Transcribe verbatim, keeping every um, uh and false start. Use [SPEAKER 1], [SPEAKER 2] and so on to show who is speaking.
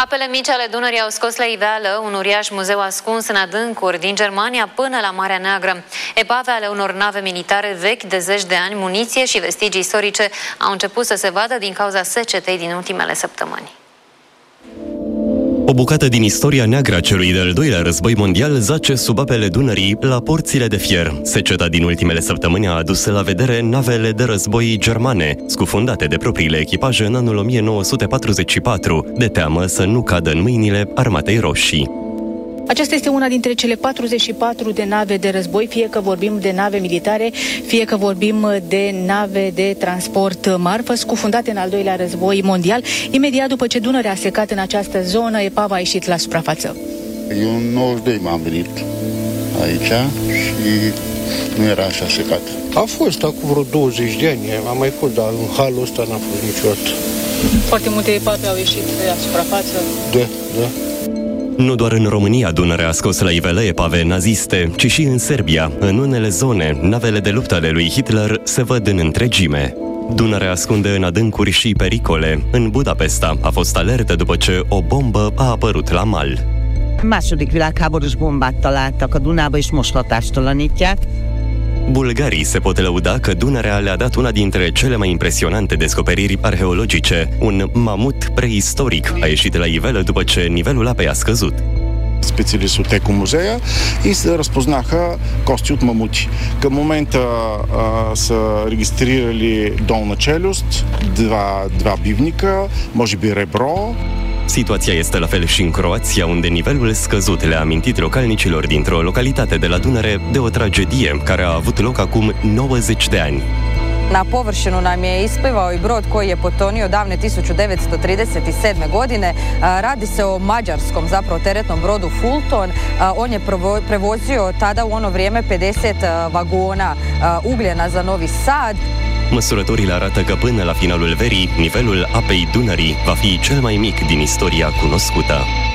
[SPEAKER 1] Apele mici ale Dunării au scos la iveală un uriaș muzeu ascuns în adâncuri din Germania până la Marea Neagră. Epave ale unor nave militare vechi de zeci de ani, muniție și vestigii istorice au început să se vadă din cauza secetei din ultimele săptămâni.
[SPEAKER 2] O bucată din istoria neagră a celui de-al doilea război mondial zace sub apele Dunării, la porțile de fier. Seceta din ultimele săptămâni a adus la vedere navele de război germane, scufundate de propriile echipaje în anul o mie nouă sute patruzeci și patru, de teamă să nu cadă în mâinile Armatei Roșii.
[SPEAKER 3] Aceasta este una dintre cele patruzeci și patru de nave de război, fie că vorbim de nave militare, fie că vorbim de nave de transport marfă, scufundate în al doilea război mondial. Imediat după ce Dunărea a secat în această zonă, epava a ieșit la suprafață.
[SPEAKER 4] Eu în nouăzeci și doi m-am venit aici și nu era așa secat.
[SPEAKER 5] A fost acum vreo douăzeci de ani, am mai fost, dar în halul ăsta n-a fost niciodată.
[SPEAKER 3] Foarte multe epave au ieșit la suprafață.
[SPEAKER 5] Da, da.
[SPEAKER 2] Nu doar în România Dunărea a scos la iveală epave naziste, ci și în Serbia. În unele zone, navele de luptă ale lui Hitler se văd în întregime. Dunărea ascunde în adâncuri și pericole. În Budapesta a fost alertă după ce o bombă a apărut la mal.
[SPEAKER 6] Második világháborús bombát találtak a Dunába és most hatástalanítják.
[SPEAKER 2] Bulgarii se pot lăuda că Dunărea le-a dat una dintre cele mai impresionante descoperiri arheologice. Un mamut preistoric a ieșit la iveală după ce nivelul apei a scăzut.
[SPEAKER 4] Специалисти от екомузея и се разпознаха кости от мамути. Към момента а, са регистрирали долна челюст, два, два бивника, може би ребро.
[SPEAKER 2] Situația este la fel și în Croația, unde nivelul scăzut le-a amintit localnicilor dintr-o localitate de la Dunăre de o tragedie care a avut loc acum nouăzeci de ani.
[SPEAKER 7] Na površinu nam je isplivao i brod koji je potonio davne tisuću devetsto trideset sedme. godine. Radi se o mađarskom zapravo teretnom brodu Fulton. On je prevozio tada u ono vrijeme pedeset vagona ugljena za Novi Sad.
[SPEAKER 2] Măsurătorile arată că până la finalul verii, nivelul apei Dunării va fi cel mai mic din istoria cunoscută.